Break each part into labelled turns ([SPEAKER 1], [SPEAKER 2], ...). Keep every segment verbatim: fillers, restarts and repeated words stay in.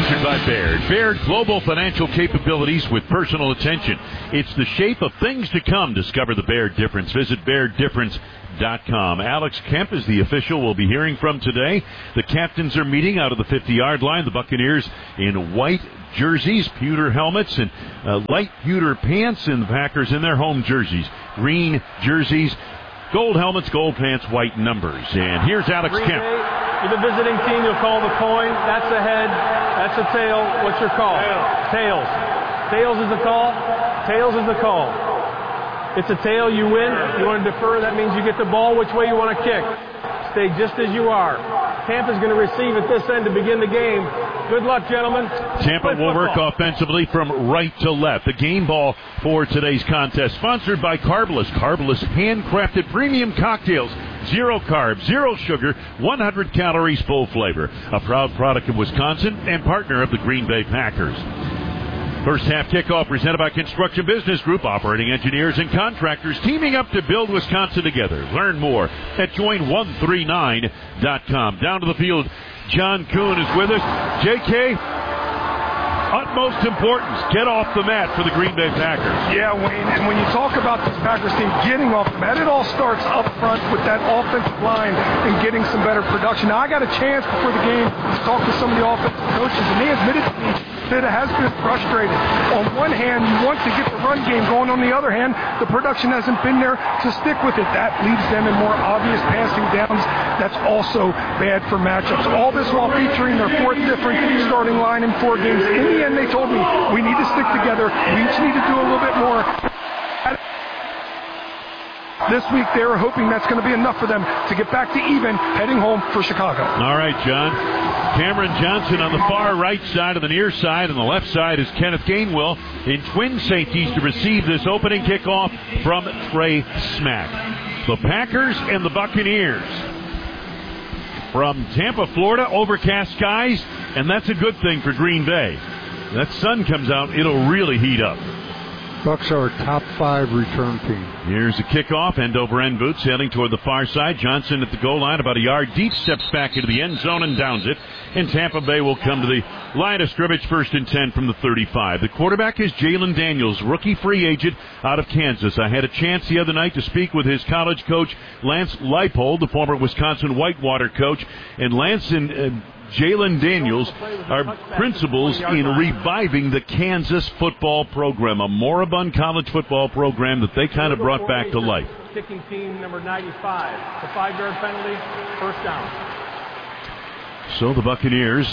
[SPEAKER 1] Sponsored by Baird. Baird Global Financial Capabilities with personal attention. It's the shape of things to come. Discover the Baird difference. Visit baird difference dot com. Alex Kemp is the official we'll be hearing from today. The captains are meeting out of the fifty-yard line. The Buccaneers in white jerseys, pewter helmets, and uh, light pewter pants, and the Packers in their home jerseys. Green jerseys, gold helmets, gold pants, white numbers. And here's Alex
[SPEAKER 2] Green
[SPEAKER 1] Kemp.
[SPEAKER 2] Bay, you're the visiting team, you'll call the coin. That's a head. That's a tail. What's your call? Tails. Tails is the call. Tails is the call. It's a tail, you win. You want to defer, that means you get the ball which way you want to kick. Stay just as you are. Tampa's going to receive at this end to begin the game. Good luck, gentlemen.
[SPEAKER 1] Tampa will work offensively from right to left. The game ball for today's contest, sponsored by Carbolus. Carbolus handcrafted premium cocktails. Zero carbs, zero sugar, one hundred calories, full flavor. A proud product of Wisconsin and partner of the Green Bay Packers. First half kickoff presented by Construction Business Group, operating engineers and contractors teaming up to build Wisconsin together. Learn more at join one three nine dot com. Down to the field, John Kuhn is with us. J K, utmost importance, get off the mat for the Green Bay Packers.
[SPEAKER 3] Yeah, Wayne, and when you talk about this Packers team getting off the mat, it all starts up front with that offensive line and getting some better production. Now, I got a chance before the game to talk to some of the offensive coaches, and they admitted to me that it has been frustrated. On one hand, you want to get the run game going. On the other hand, the production hasn't been there to stick with it. That leaves them in more obvious passing downs. That's also bad for matchups. All this while featuring their fourth different starting line in four games. In the end, they told me we need to stick together. We each need to do a little bit more. This week, they were hoping that's going to be enough for them to get back to even, heading home for Chicago.
[SPEAKER 1] All right, John. Cameron Johnson on the far right side of the near side. On the left side is Kenneth Gainwell in twin safeties to receive this opening kickoff from Trey Smack. The Packers and the Buccaneers. From Tampa, Florida, overcast skies, and that's a good thing for Green Bay. That sun comes out, it'll really heat up.
[SPEAKER 4] Bucks are a top five return team. Here's
[SPEAKER 1] a kickoff, end over end boot, sailing toward the far side. Johnson at the goal line, about a yard deep, steps back into the end zone and downs it. And Tampa Bay will come to the line of scrimmage, first and ten from the thirty-five. The quarterback is Jalen Daniels, rookie free agent out of Kansas. I had a chance the other night to speak with his college coach, Lance Leipold, the former Wisconsin Whitewater coach. And Lance and uh, Jalen Daniels are principals in reviving the Kansas football program, a moribund college football program that they kind of brought back to life.
[SPEAKER 2] Kicking team number ninety-five. The five-yard penalty, first down.
[SPEAKER 1] So the Buccaneers,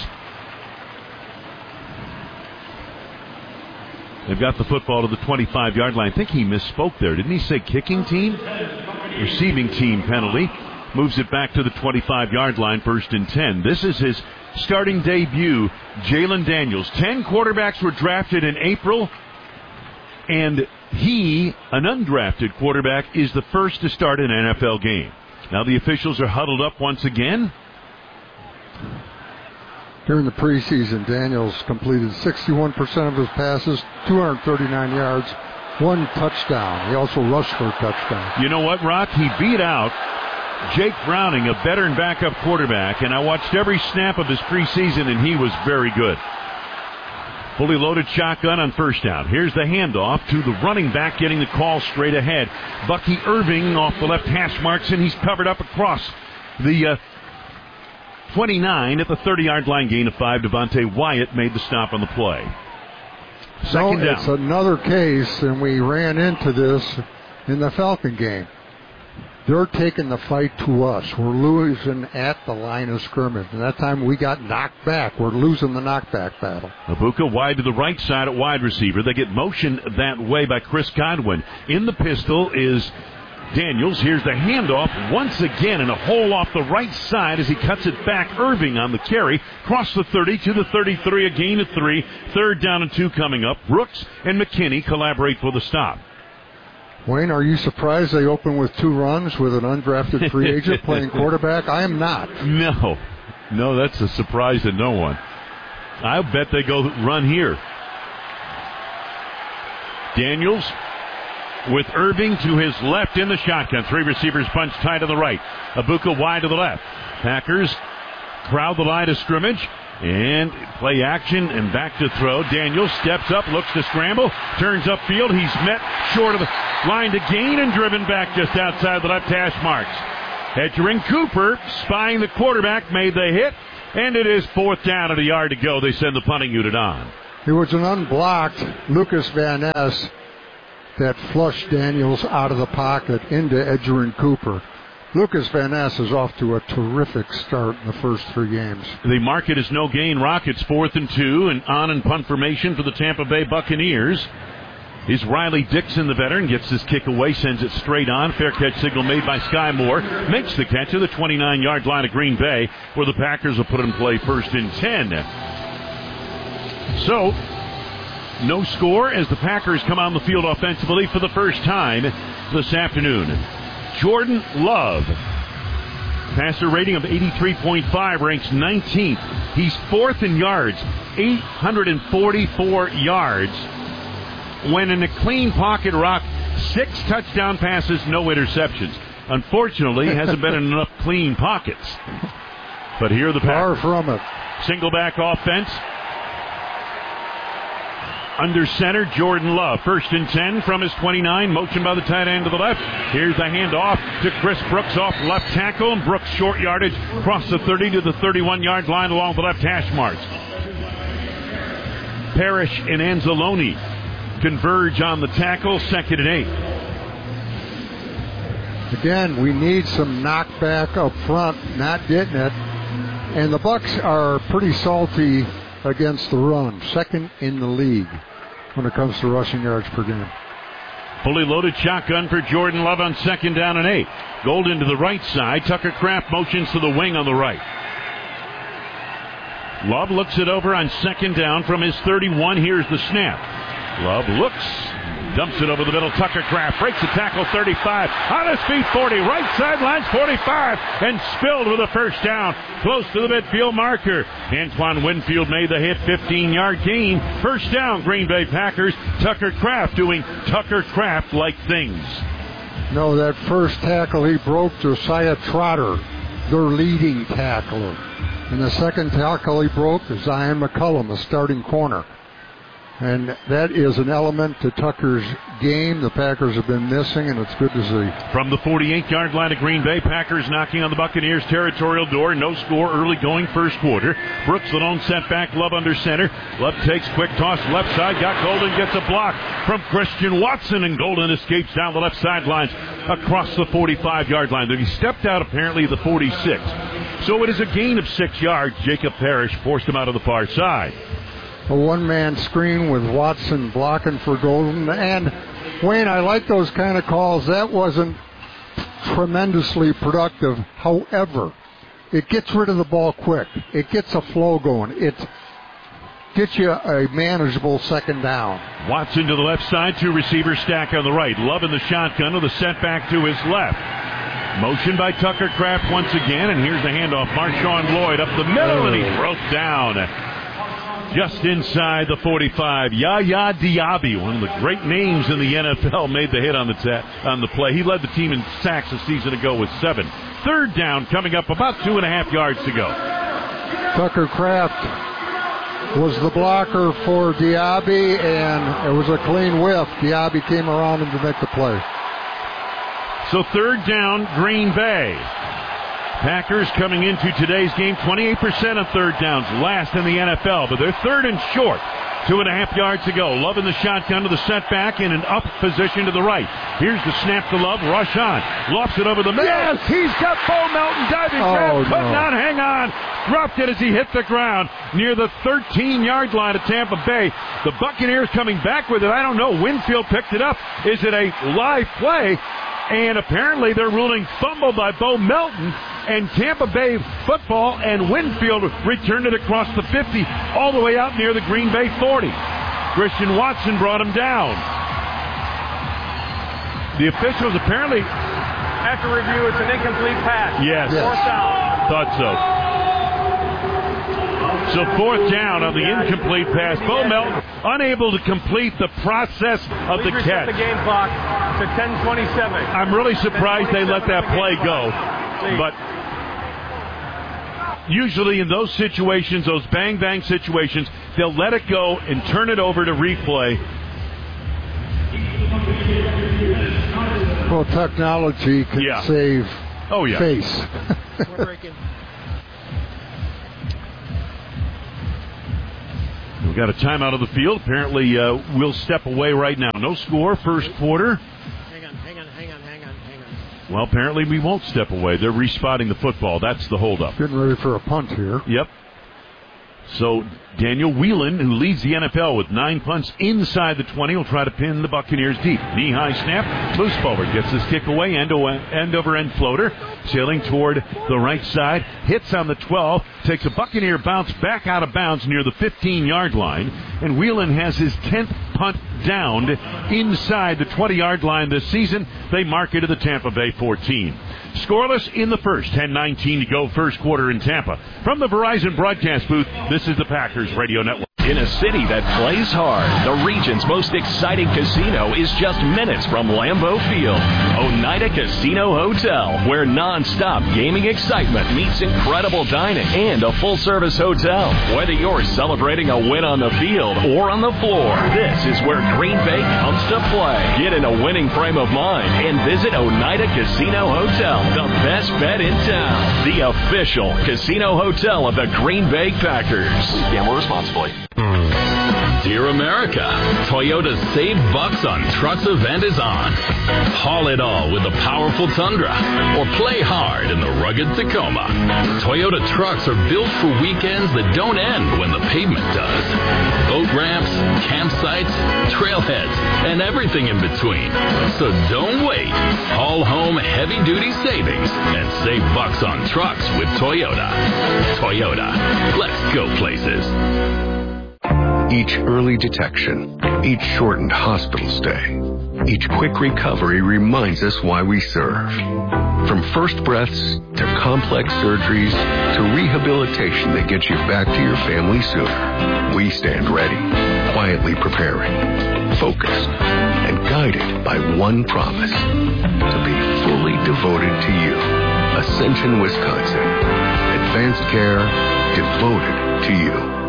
[SPEAKER 1] they've got the football to the twenty-five-yard line. I think he misspoke there. Didn't he say kicking team? Receiving team penalty. Moves it back to the twenty-five-yard line, first and ten. This is his starting debut, Jalen Daniels. Ten quarterbacks were drafted in April, and he, an undrafted quarterback, is the first to start an N F L game. Now the officials are huddled up once again.
[SPEAKER 4] During the preseason, Daniels completed sixty-one percent of his passes, two hundred thirty-nine yards, one touchdown. He also rushed for a touchdown.
[SPEAKER 1] You know what, Rock? He beat out Jake Browning, a veteran backup quarterback, and I watched every snap of his preseason, and he was very good. Fully loaded shotgun on first down. Here's the handoff to the running back, getting the call straight ahead. Bucky Irving off the left hash marks, and he's covered up across the uh, twenty-nine at the thirty-yard line, gain of five. Devontae Wyatt made the stop on the play. Second
[SPEAKER 4] so
[SPEAKER 1] down.
[SPEAKER 4] It's another case, and we ran into this in the Falcon game. They're taking the fight to us. We're losing at the line of scrimmage. And that time we got knocked back. We're losing the knockback battle.
[SPEAKER 1] Abuka wide to the right side at wide receiver. They get motioned that way by Chris Godwin. In the pistol is Daniels. Here's the handoff once again, and a hole off the right side as he cuts it back. Irving on the carry. Cross the thirty to the thirty-three, a gain of three. Third down and two coming up. Brooks and McKinney collaborate for the stop.
[SPEAKER 4] Wayne, are you surprised they open with two runs with an undrafted free agent playing quarterback? I am not.
[SPEAKER 1] No. No, that's a surprise to no one. I bet they go run here. Daniels with Irving to his left in the shotgun. Three receivers bunch tight on the right. Abuka wide to the left. Packers crowd the line of scrimmage. And play action and back to throw. Daniels steps up, looks to scramble, turns upfield. He's met short of the line to gain and driven back just outside the left hash marks. Edgerrin Cooper, spying the quarterback, made the hit, and it is fourth down and a yard to go. They send the punting unit on.
[SPEAKER 4] It was an unblocked Lucas Van Ness that flushed Daniels out of the pocket into Edgerrin Cooper. Lucas Van Ness is off to a terrific start in the first three games.
[SPEAKER 1] They mark it as no gain Rockets, fourth and two, and on and punt formation for the Tampa Bay Buccaneers. Is Riley Dixon, the veteran, gets his kick away, sends it straight on. Fair catch signal made by Sky Moore. Makes the catch to the twenty-nine-yard line of Green Bay, where the Packers will put in play first and ten. So, no score as the Packers come on the field offensively for the first time this afternoon. Jordan Love, passer rating of eighty-three point five, ranks nineteenth. He's fourth in yards, eight hundred forty-four yards. When in a clean pocket, Rock, six touchdown passes, no interceptions. Unfortunately, hasn't been in enough clean pockets. But here are the Packers.
[SPEAKER 4] Far from it.
[SPEAKER 1] Single back offense. Under center, Jordan Love. First and ten from his twenty-nine. Motion by the tight end to the left. Here's the handoff to Chris Brooks off left tackle. And Brooks short yardage across the thirty to the thirty-one-yard line along the left hash marks. Parrish and Anzalone converge on the tackle. Second and eight.
[SPEAKER 4] Again, we need some knockback up front. Not getting it. And the Bucks are pretty salty against the run. Second in the league when it comes to rushing yards per game.
[SPEAKER 1] Fully loaded shotgun for Jordan Love on second down and eight. Golden to the right side. Tucker Kraft motions to the wing on the right. Love looks it over on second down from his thirty-one. Here's the snap. Love looks, dumps it over the middle. Tucker Kraft breaks the tackle, thirty-five. On his feet, forty. Right sidelines, forty-five. And spilled with a first down. Close to the midfield marker. Antoine Winfield made the hit, fifteen-yard gain. First down, Green Bay Packers. Tucker Kraft doing Tucker Kraft-like things.
[SPEAKER 4] No, that first tackle he broke Josiah Trotter, their leading tackler. And the second tackle he broke is Zion McCullum, the starting corner. And that is an element to Tucker's game the Packers have been missing, and it's good to see.
[SPEAKER 1] From the forty-eight-yard line of Green Bay, Packers knocking on the Buccaneers' territorial door. No score early going first quarter. Brooks, the lone setback. Love under center. Love takes quick toss left side. Got Golden, gets a block from Christian Watson, and Golden escapes down the left sidelines across the forty-five-yard line. Then he stepped out apparently the forty-six. So it is a gain of six yards. Jacob Parrish forced him out of the far side.
[SPEAKER 4] A one-man screen with Watson blocking for Golden. And, Wayne, I like those kind of calls. That wasn't tremendously productive. However, it gets rid of the ball quick. It gets a flow going. It gets you a manageable second down.
[SPEAKER 1] Watson to the left side, two receivers stack on the right. Love in the shotgun with a setback to his left. Motion by Tucker Kraft once again, and here's the handoff. Marshawn Lloyd up the middle, and he broke down just inside the forty-five. Yaya Diaby, one of the great names in the N F L, made the hit on the ta- on the play. He led the team in sacks a season ago with seven. Third down coming up, about two and a half yards to go.
[SPEAKER 4] Tucker Kraft was the blocker for Diaby, and it was a clean whiff. Diaby came around him to make the play.
[SPEAKER 1] So third down, Green Bay. Packers coming into today's game, twenty-eight percent of third downs, last in the N F L, but they're third and short. Two and a half yards to go. Love in the shotgun to the setback in an up position to the right. Here's the snap to Love. Rush on. Lofts it over the middle. Yes, he's got Bo Melton diving grab.
[SPEAKER 4] Oh,
[SPEAKER 1] Could
[SPEAKER 4] no.
[SPEAKER 1] not hang on. Dropped it as he hit the ground near the thirteen-yard line of Tampa Bay. The Buccaneers coming back with it. I don't know. Winfield picked it up. Is it a live play? And apparently they're ruling fumble by Bo Melton. And Tampa Bay football and Winfield returned it across the fifty all the way out near the Green Bay forty. Christian Watson brought him down. The officials apparently...
[SPEAKER 2] After review, it's an incomplete pass.
[SPEAKER 1] Yes.
[SPEAKER 4] Yes.
[SPEAKER 2] Fourth down.
[SPEAKER 1] Thought so. So fourth down on the incomplete pass. Bo Melton unable to complete the process of the
[SPEAKER 2] Please
[SPEAKER 1] catch.
[SPEAKER 2] reset the game clock to ten twenty-seven.
[SPEAKER 1] I'm really surprised they let that play go. But usually in those situations, those bang-bang situations, they'll let it go and turn it over to replay.
[SPEAKER 4] Well, technology can
[SPEAKER 1] yeah.
[SPEAKER 4] save
[SPEAKER 1] oh, yeah.
[SPEAKER 4] face.
[SPEAKER 5] We're breaking.
[SPEAKER 1] We've got a timeout of the field. Apparently, uh, we'll step away right now. No score, first quarter.
[SPEAKER 5] Hang on, hang on, hang on, hang on, hang on.
[SPEAKER 1] Well, apparently we won't step away. They're respotting the football. That's the holdup.
[SPEAKER 4] Getting ready for a punt here.
[SPEAKER 1] Yep. So Daniel Whelan, who leads the N F L with nine punts inside the twenty, will try to pin the Buccaneers deep. Knee-high snap, moves forward, gets his kick away, end over end floater, sailing toward the right side, hits on the twelve, takes a Buccaneer bounce back out of bounds near the fifteen-yard line, and Whelan has his tenth punt downed inside the twenty-yard line this season. They mark it to the Tampa Bay fourteen. Scoreless in the first, ten nineteen to go, first quarter in Tampa. From the Verizon broadcast booth, this is the Packers Radio Network.
[SPEAKER 6] In a city that plays hard, the region's most exciting casino is just minutes from Lambeau Field. Oneida Casino Hotel, where non-stop gaming excitement meets incredible dining and a full-service hotel. Whether you're celebrating a win on the field or on the floor, this is where Green Bay comes to play. Get in a winning frame of mind and visit Oneida Casino Hotel, the best bet in town. The official casino hotel of the Green Bay Packers. Please gamble responsibly.
[SPEAKER 7] Dear America, Toyota's Save Bucks on Trucks event is on. Haul it all with the powerful Tundra, or play hard in the rugged Tacoma. Toyota trucks are built for weekends that don't end when the pavement does. Boat ramps, campsites, trailheads, and everything in between. So don't wait. Haul home heavy-duty savings and save bucks on trucks with Toyota. Toyota, let's go places.
[SPEAKER 8] Each early detection, each shortened hospital stay, each quick recovery reminds us why we serve. From first breaths to complex surgeries to rehabilitation that gets you back to your family sooner, we stand ready, quietly preparing, focused, and guided by one promise: to be fully devoted to you. Ascension, Wisconsin. Advanced care devoted to you.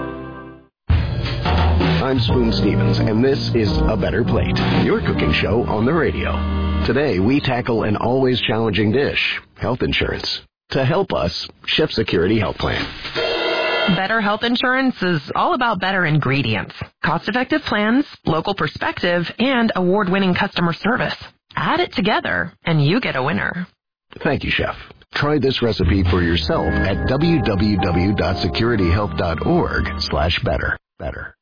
[SPEAKER 9] I'm Spoon Stevens, and this is A Better Plate, your cooking show on the radio. Today, we tackle an always challenging dish, health insurance. To help us, Chef Security Health Plan.
[SPEAKER 10] Better health insurance is all about better ingredients, cost-effective plans, local perspective, and award-winning customer service. Add it together, and you get a winner.
[SPEAKER 9] Thank you, Chef. Try this recipe for yourself at www.securityhealth.org slash better. Better.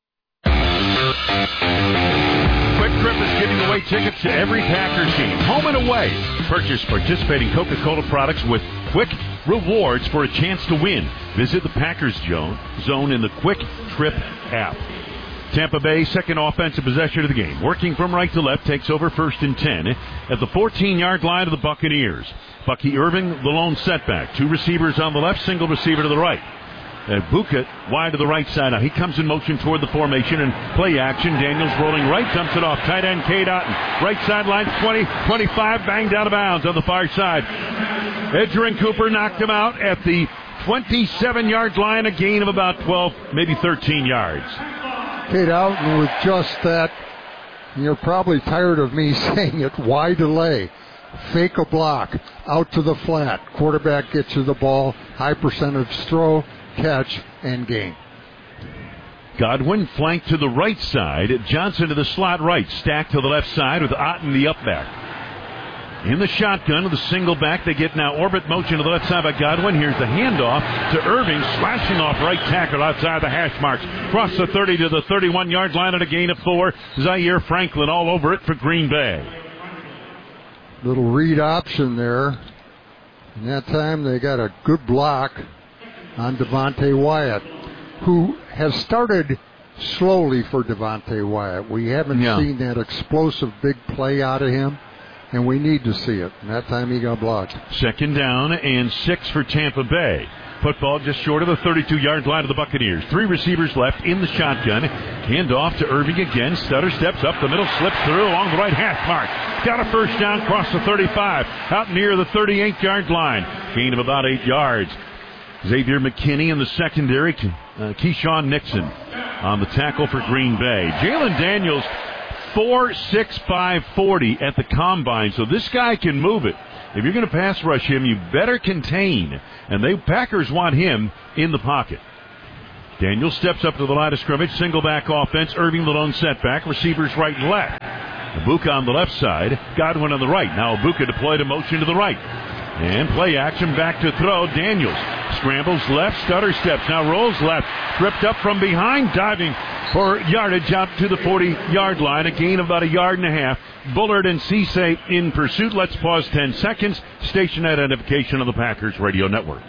[SPEAKER 1] Quick Trip is giving away tickets to every Packers game, home and away. Purchase participating Coca-Cola products with Quick Rewards for a chance to win. Visit the Packers zone in the Quick Trip app. Tampa Bay, second offensive possession of the game. Working from right to left, takes over first and ten at the fourteen-yard line of the Buccaneers. Bucky Irving, the lone setback. Two receivers on the left, single receiver to the right. And Bucat wide to the right side. Now he comes in motion toward the formation and play action. Daniels rolling right, dumps it off. Tight end Cade Otten. Right sideline, twenty, twenty-five, banged out of bounds on the far side. Edgerrin Cooper knocked him out at the twenty-seven-yard line, a gain of about twelve, maybe thirteen yards.
[SPEAKER 4] Cade Otten with just that. You're probably tired of me saying it. Wide delay. Fake a block. Out to the flat. Quarterback gets you the ball. High percentage throw. Catch and gain.
[SPEAKER 1] Godwin flanked to the right side. Johnson to the slot right. Stacked to the left side with Otten the up back. In the shotgun with a single back. They get now orbit motion to the left side by Godwin. Here's the handoff to Irving. Slashing off right tackle outside the hash marks. Cross the thirty to the thirty-one-yard line at a gain of four. Zaire Franklin all over it for Green Bay.
[SPEAKER 4] Little read option there. And that time they got a good block on Devontae Wyatt, who has started slowly for Devontae Wyatt. We haven't yeah. seen that explosive big play out of him, and we need to see it. And that time he got blocked.
[SPEAKER 1] Second down and six for Tampa Bay. Football just short of the thirty-two-yard line of the Buccaneers. Three receivers left in the shotgun. Hand off to Irving again. Stutter steps up the middle, slips through along the right half mark. Got a first down, cross the thirty-five, out near the thirty-eight-yard line. Gain of about eight yards. Xavier McKinney in the secondary. Uh, Keyshawn Nixon on the tackle for Green Bay. Jalen Daniels, four six five forty at the combine, so this guy can move it. If you're going to pass rush him, you better contain. And the Packers want him in the pocket. Daniels steps up to the line of scrimmage. Single back offense. Irving the lone setback. Receivers right and left. Abuka on the left side. Godwin on the right. Now Abuka deployed a motion to the right. And play action back to throw. Daniels scrambles left. Stutter steps. Now rolls left. Tripped up from behind. Diving for yardage out to the forty-yard line. A gain of about a yard and a half. Bullard and Cisse in pursuit. Let's pause ten seconds. Station identification on the Packers Radio Network.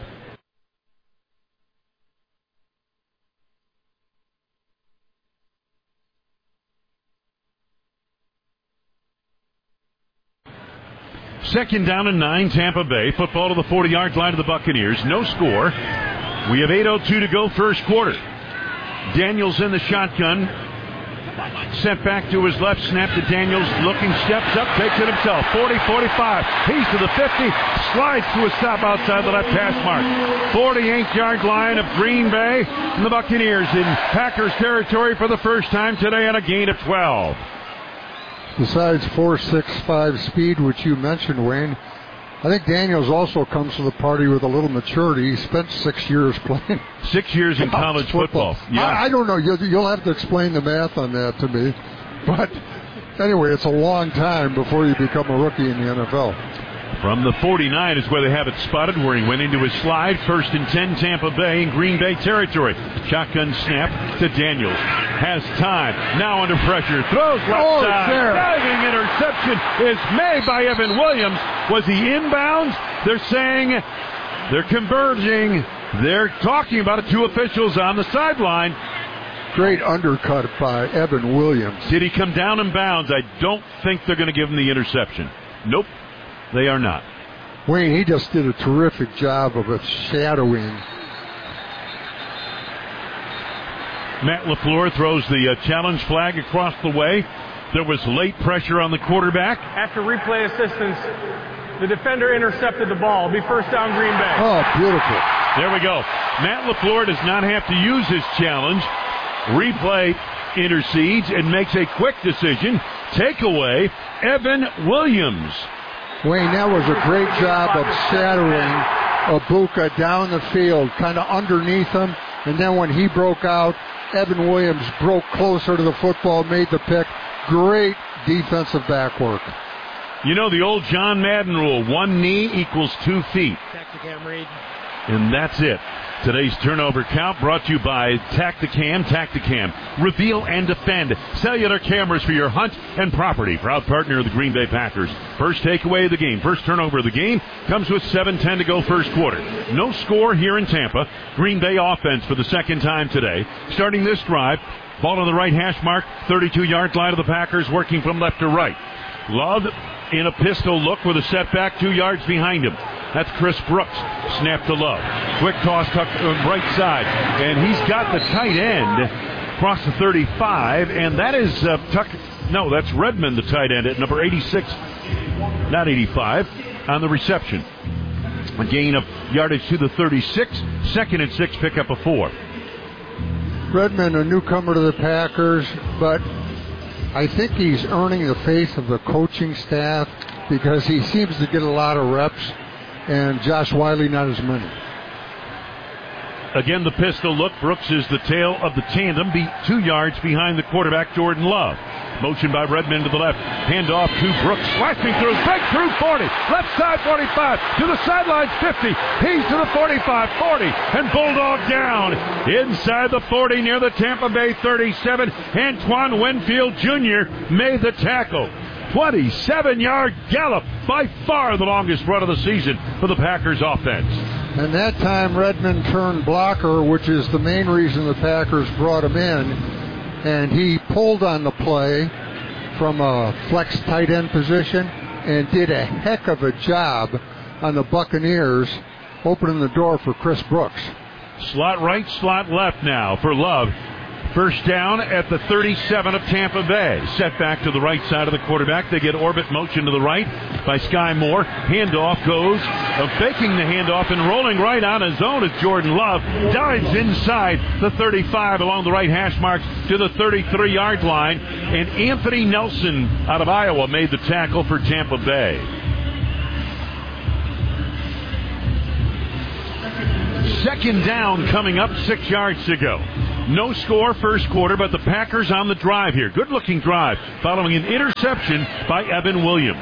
[SPEAKER 1] Second down and nine, Tampa Bay. Football to the forty-yard line of the Buccaneers. No score. We have eight oh two to go first quarter. Daniels in the shotgun. Sent back to his left. Snap to Daniels. Looking, steps up, takes it himself. forty, forty-five. He's to the fifty. Slides to a stop outside the left hash mark. forty-eight-yard line of Green Bay. And the Buccaneers in Packers territory for the first time today on a gain of twelve.
[SPEAKER 4] Besides four six five speed, which you mentioned, Wayne, I think Daniels also comes to the party with a little maturity. He spent six years playing.
[SPEAKER 1] Six years in college football.
[SPEAKER 4] football.
[SPEAKER 1] Yeah.
[SPEAKER 4] I, I don't know. You'll, you'll have to explain the math on that to me. But anyway, it's a long time before you become a rookie in the N F L.
[SPEAKER 1] From the forty-nine is where they have it spotted, where he went into his slide. First and ten, Tampa Bay in Green Bay territory. Shotgun snap to Daniels. Has time. Now under pressure. Throws left
[SPEAKER 4] oh,
[SPEAKER 1] side.
[SPEAKER 4] There.
[SPEAKER 1] Diving interception is made by Evan Williams. Was he inbounds? They're saying they're converging. They're talking about it. Two officials on the sideline.
[SPEAKER 4] Great undercut by Evan Williams.
[SPEAKER 1] Did he come down in bounds? I don't think they're going to give him the interception. Nope. They are not.
[SPEAKER 4] Wayne, he just did a terrific job of it shadowing.
[SPEAKER 1] Matt LaFleur throws the uh, challenge flag across the way. There was late pressure on the quarterback.
[SPEAKER 2] After replay assistance, the defender intercepted the ball. It'll be first down, Green Bay.
[SPEAKER 4] Oh, beautiful.
[SPEAKER 1] There we go. Matt LaFleur does not have to use his challenge. Replay intercedes and makes a quick decision. Take away Evan Williams.
[SPEAKER 4] Wayne, that was a great job of shadowing Abuka down the field, kind of underneath him. And then when he broke out, Evan Williams broke closer to the football, made the pick. Great defensive back work.
[SPEAKER 1] You know the old John Madden rule, one knee equals two feet.
[SPEAKER 5] Tacticam read.
[SPEAKER 1] And that's it. Today's turnover count brought to you by Tacticam. Tacticam. Reveal and defend. Cellular cameras for your hunt and property. Proud partner of the Green Bay Packers. First takeaway of the game. First turnover of the game comes with seven ten to go first quarter. No score here in Tampa. Green Bay offense for the second time today. Starting this drive. Ball on the right hash mark. thirty-two-yard line of the Packers working from left to right. Love in a pistol look with a setback two yards behind him. That's Chris Brooks. Snap to Love. Quick toss tuck on right side. And he's got the tight end across the thirty-five. And that is uh, Tuck. No, that's Redmond, the tight end at number eighty-six. Not eighty-five. On the reception. A gain of yardage to the thirty-six. Second and six, pick up a four.
[SPEAKER 4] Redmond, a newcomer to the Packers, but I think he's earning the faith of the coaching staff because he seems to get a lot of reps, and Josh Wiley not as many.
[SPEAKER 1] Again, the pistol look. Brooks is the tail of the tandem, beat two yards behind the quarterback, Jordan Love. Motion by Redmond to the left. Hand off to Brooks. Slashing through. Break through forty. Left side forty-five. To the sidelines fifty. He's to the forty-five. forty. And Bulldog down. Inside the forty near the Tampa Bay thirty-seven. Antoine Winfield Junior made the tackle. twenty-seven-yard gallop. By far the longest run of the season for the Packers offense.
[SPEAKER 4] And that time Redmond turned blocker, which is the main reason the Packers brought him in. And he pulled on the play from a flex tight end position and did a heck of a job on the Buccaneers, opening the door for Chris Brooks.
[SPEAKER 1] Slot right, slot left now for Love. First down at the thirty-seven of Tampa Bay. Set back to the right side of the quarterback. They get orbit motion to the right by Sky Moore. Handoff goes, uh, faking the handoff and rolling right on his own as Jordan Love dives inside the thirty-five along the right hash marks to the thirty-three-yard line. And Anthony Nelson out of Iowa made the tackle for Tampa Bay. Second down coming up, six yards to go. No score first quarter, but the Packers on the drive here. Good-looking drive following an interception by Evan Williams.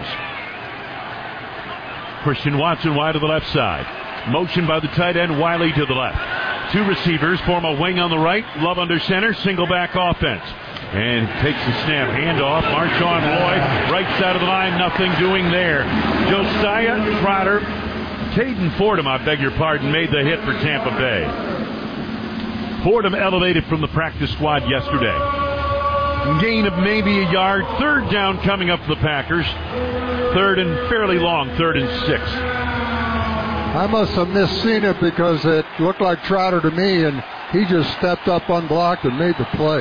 [SPEAKER 1] Christian Watson wide to the left side. Motion by the tight end, Wiley to the left. Two receivers form a wing on the right. Love under center, single back offense. And takes the snap, handoff. Marshawn Lloyd, right side of the line, nothing doing there. Josiah Trotter, Caden Fordham, I beg your pardon, made the hit for Tampa Bay. Fordham elevated from the practice squad yesterday. Gain of maybe a yard. Third down coming up for the Packers. Third and fairly long, third and six.
[SPEAKER 4] I must have misseen it because it looked like Trotter to me, and he just stepped up unblocked and made the play.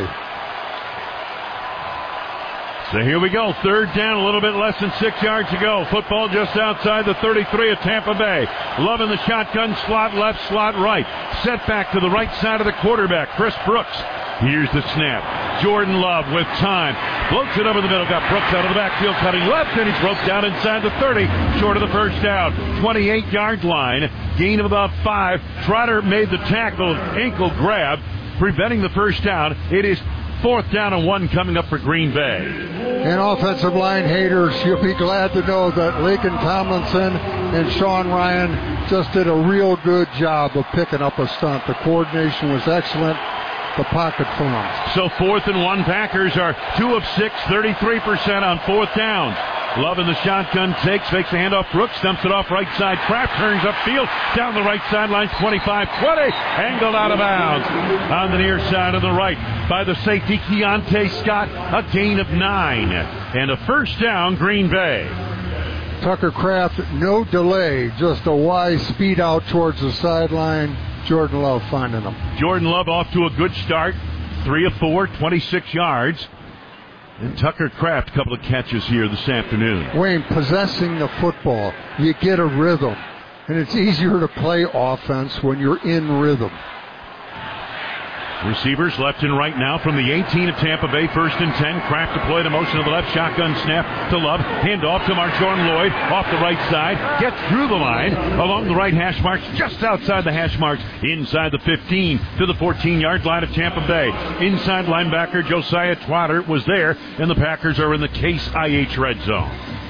[SPEAKER 1] So here we go. Third down, a little bit less than six yards to go. Football just outside the thirty-three of Tampa Bay. Love in the shotgun, slot left, slot right. Set back to the right side of the quarterback, Chris Brooks. Here's the snap. Jordan Love with time. Floats it over the middle. Got Brooks out of the backfield, cutting left, and he broke down inside the thirty. Short of the first down. twenty-eight-yard line. Gain of about five. Trotter made the tackle, ankle grab, preventing the first down. It is fourth down and one coming up for Green Bay.
[SPEAKER 4] And offensive line haters, you'll be glad to know that Lakin Tomlinson and Sean Ryan just did a real good job of picking up a stunt. The coordination was excellent. The pocket formed.
[SPEAKER 1] So fourth and one, Packers are two of six, thirty-three percent on fourth down. Love in the shotgun, takes, fakes the handoff. Brooks dumps it off right side. Kraft turns upfield, down the right sideline, twenty-five twenty, angled out of bounds on the near side of the right by the safety, Keontae Scott, a gain of nine. And a first down, Green Bay.
[SPEAKER 4] Tucker Kraft, no delay, just a wise speed out towards the sideline. Jordan Love finding them.
[SPEAKER 1] Jordan Love off to a good start. Three of four, twenty-six yards. And Tucker Kraft, a couple of catches here this afternoon.
[SPEAKER 4] Wayne, possessing the football, you get a rhythm. And it's easier to play offense when you're in rhythm.
[SPEAKER 1] Receivers left and right now from the eighteen of Tampa Bay, first and ten. Kraft deployed a motion to the left, shotgun snap to Love. Handoff to Marshawn Lloyd off the right side. Gets through the line along the right hash marks, just outside the hash marks, inside the fifteen to the fourteen-yard line of Tampa Bay. Inside linebacker Josiah Trotter was there, and the Packers are in the Case I H red zone.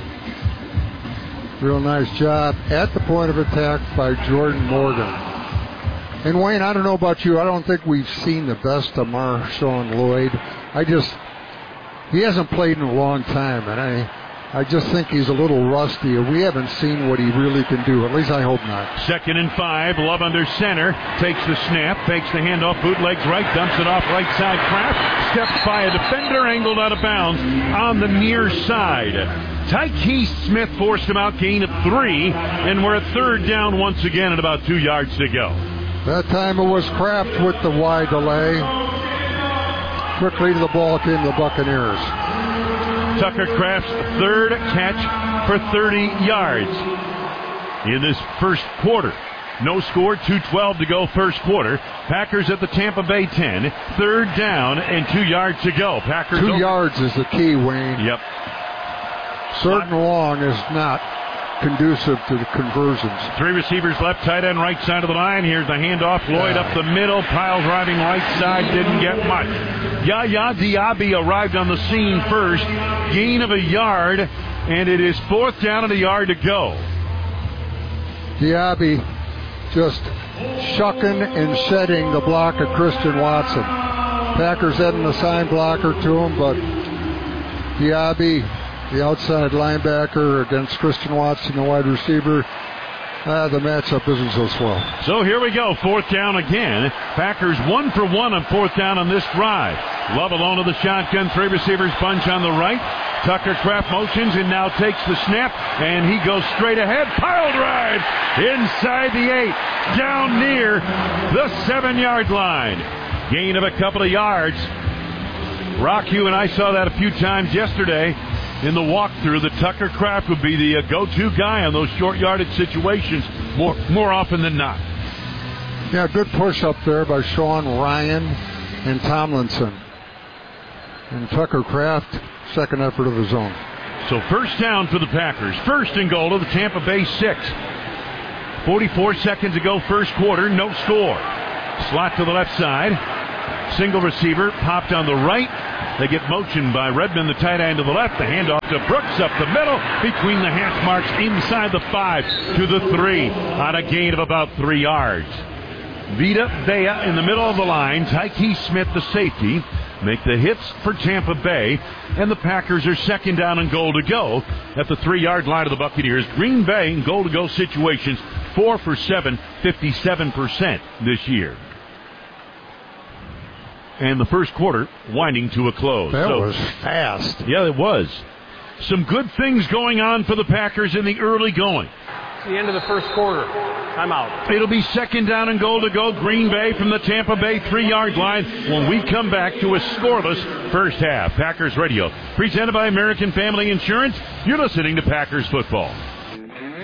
[SPEAKER 4] Real nice job at the point of attack by Jordan Morgan. And Wayne, I don't know about you, I don't think we've seen the best of Marshawn Lloyd. I just, he hasn't played in a long time, and I I just think he's a little rusty. We haven't seen what he really can do. At least I hope not.
[SPEAKER 1] Second and five, Love under center, takes the snap, fakes the handoff, bootlegs right, dumps it off right side. Kraft steps by a defender, angled out of bounds on the near side. Tyke Smith forced him out, gain of three, and we're at third down once again at about two yards to go.
[SPEAKER 4] That time it was Kraft with the wide delay. Quickly to the ball came the Buccaneers.
[SPEAKER 1] Tucker Kraft's third catch for thirty yards in this first quarter. No score, two twelve to go first quarter. Packers at the Tampa Bay ten. Third down and two yards to go. Packers
[SPEAKER 4] Two
[SPEAKER 1] over.
[SPEAKER 4] yards is the key, Wayne.
[SPEAKER 1] Yep.
[SPEAKER 4] Third and long is not conducive to the conversions.
[SPEAKER 1] Three receivers left, tight end right side of the line. Here's the handoff. Lloyd up the middle, pile driving right side, didn't get much. Yaya Diaby arrived on the scene first. Gain of a yard, and it is fourth down and a yard to go.
[SPEAKER 4] Diaby just shucking and shedding the block of Christian Watson. Packers had an assigned blocker to him, but Diaby, the outside linebacker against Christian Watson, the wide receiver. Uh, the matchup isn't so swell.
[SPEAKER 1] So here we go, fourth down again. Packers one for one on fourth down on this drive. Love alone to the shotgun, three receivers bunch on the right. Tucker Kraft motions and now takes the snap, and he goes straight ahead. Pile drive inside the eight, down near the seven-yard line. Gain of a couple of yards. Rock, you and I saw that a few times yesterday in the walkthrough that Tucker Kraft would be the uh, go-to guy on those short yardage situations more more often than not.
[SPEAKER 4] Yeah, good push up there by Sean Ryan and Tomlinson. And Tucker Kraft, second effort of his own.
[SPEAKER 1] So first down for the Packers. First and goal to the Tampa Bay six. forty-four seconds ago, first quarter, no score. Slot to the left side. Single receiver popped on the right. They get motion by Redmond, the tight end to the left. The handoff to Brooks up the middle between the hash marks inside the five to the three on a gain of about three yards. Vita Vea in the middle of the line. Tyke Smith, the safety, make the hits for Tampa Bay, and the Packers are second down and goal to go at the three-yard line of the Buccaneers. Green Bay in goal-to-go situations, four for seven, fifty-seven percent this year. And the first quarter winding to a close.
[SPEAKER 4] That
[SPEAKER 1] so,
[SPEAKER 4] was fast.
[SPEAKER 1] Yeah, it was. Some good things going on for the Packers in the early going.
[SPEAKER 2] It's the end of the first quarter. Timeout.
[SPEAKER 1] It'll be second down and goal to go. Green Bay from the Tampa Bay three-yard line when we come back to a scoreless first half. Packers Radio, presented by American Family Insurance. You're listening to Packers Football.